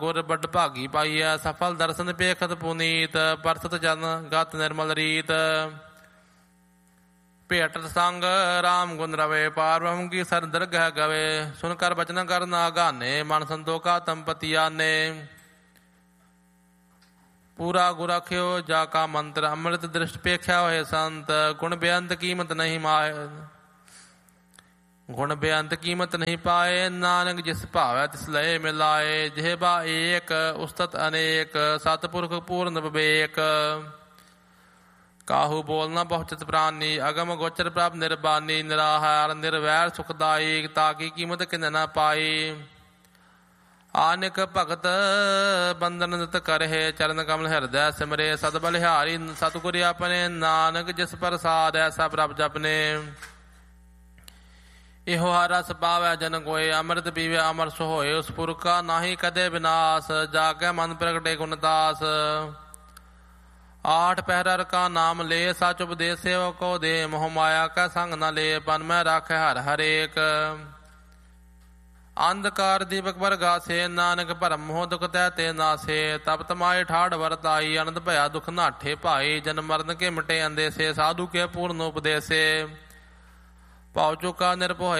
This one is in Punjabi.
ਗੁਰ ਵੱਡ ਭਾਗੀ ਪਾਈਐ, ਸਫਲ ਦਰਸ਼ਨ ਪੇਖਤ ਪੁਨੀਤ, ਪਰਸਤ ਜਨ ਗਤ ਨਿਰਮਲ ਰੀਤ। ਭੇਟਤ ਸੰਗ ਰਾਮ ਗੁਣ ਰਵੇ, ਪਾਰ ਬ੍ਰਹਮ ਕੀ ਸਰ ਦਰਗਹ ਗਵੇ। ਸੁਨ ਕਰ ਬਚਨ ਕਰ ਨਾ ਗਾਨੇ, ਮਨ ਸੰਤੋਖਾ ਤੰਪਤੀ ਆਨੇ। ਪੂਰਾ ਗੁਰ ਆਖਿਓ ਜਾ ਕਾ ਮੰਤਰ, ਅੰਮ੍ਰਿਤ ਦ੍ਰਿਸ਼ਟ ਪੇਖਿਆ ਹੋਏ ਸੰਤ। ਗੁਣ ਬੇਅੰਤ ਕੀਮਤ ਨਹੀਂ ਮਾਏ, ਗੁਣ ਬੇਅੰਤ ਕੀਮਤ ਨਹੀਂ ਪਾਏ। ਨਾਨਕ ਜਿਸ ਭਾਵੈ ਤਿਸ ਲਏ ਮਿਲਾਏ, ਜਿਹਬਾ ਏਕ ਉਸਤਤ ਅਨੇਕ, ਸਤਿਪੁਰਖ ਪੂਰਨ ਵਿਵੇਕ। ਕਾਹੂ ਬੋਲ ਨਾ ਬਹੁਚਿਤ ਪ੍ਰਾਨੀ, ਅਗਮ ਗੋਚਰ ਪ੍ਰਭ ਨਿਰਬਾਨੀ। ਨਿਰਾਹਾਰ ਨਿਰਵੈਰ ਸੁਖਦਾਈ, ਤਾਕੀ ਕੀਮਤ ਕਿਨ ਨਾ ਪਾਈ। ਆਨਿਕ ਭਗਤ ਬੰਧਨ ਨਿਤ ਕਰਹਿ, ਚਰਨ ਕਮਲ ਹਿਰਦੈ ਸਿਮਰੇ। ਸਦ ਬਲਿਹਾਰੀ ਸਤਿਗੁਰ ਆਪਣੇ, ਨਾਨਕ ਜਿਸ ਪ੍ਰਸਾਦ ਐਸਾ ਪ੍ਰਭ ਜਪਨੇ। ਇਹੋ ਹਰ ਰਸ ਪਾਵੈ ਜਨ ਕੋਇ, ਅੰਮ੍ਰਿਤ ਪੀਵੇ ਅਮਰ ਸੋਇ। ਉਸ ਪੁਰਖ ਕਾ ਨਾਹੀ ਕਦੇ ਵਿਨਾਸ਼, ਜਾਗੈ ਮਨ ਪ੍ਰਗਟੇ ਗੁਣ ਦਾਸ। ਆਠ ਪਹਿਰਰ ਕਾ ਨਾਮ ਲੇ, ਸਚ ਉਪਦੇਸ ਸੇਵਕ ਕੋ ਦੇ। ਮੋਹ ਮਾਇਆ ਕਾ ਸੰਗ ਨ ਲੇ, ਪਨ ਮੈਂ ਰਾਖੈ ਹਰ ਹਰੇਕ। ਅੰਧਕਾਰ ਦੀਪਕ ਬਰਗਾਸੇ, ਨਾਨਕ ਭਰਮ ਮੋਹ ਦੁਖ ਤੈ ਤੇ ਨਾਸੇ। ਤਪ ਤਮਾਏ ਠਾੜ ਵਰਤਾਈ, ਅਨੰਦ ਭਇਆ ਦੁਖ ਨਾਠੇ ਭਾਈ। ਜਨ ਮਰਨ ਕੇ ਮਿਟੇ ਅੰਦੇਸੇ, ਸਾਧੂ ਕੇ ਪੂਰਨ ਉਪਦੇਸੇ। ਭਾਉ ਚੁਕਾ ਨਿਰਭਉ